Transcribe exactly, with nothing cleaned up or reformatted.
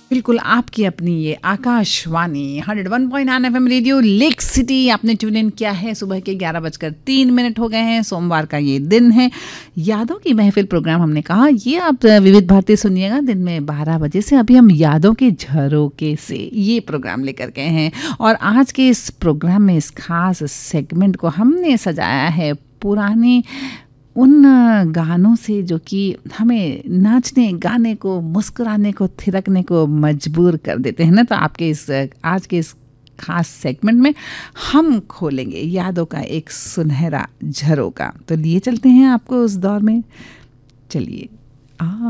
बिल्कुल आपकी अपनी ये Akashvani hundred one point nine F M radio lake city आपने ट्यून इन किया है। सुबह के ग्यारह बजकर तीन मिनट हो गए हैं। सोमवार का ये दिन है। यादों की महफिल प्रोग्राम हमने कहा ये आप विविध भारती सुनिएगा दिन में बारह बजे से। अभी हम यादों के झरोके से ये प्रोग्राम लेकर गए हैं और आज के इस प्रोग्राम में इस खास सेगमेंट को हमने सजाया है पुरानी उन गानों से जो कि हमें नाचने गाने को मुस्कुराने को थिरकने को मजबूर कर देते हैं ना। तो आपके इस आज के इस खास सेगमेंट में हम खोलेंगे यादों का एक सुनहरा झरोका। तो लिए चलते हैं आपको उस दौर में। चलिए आ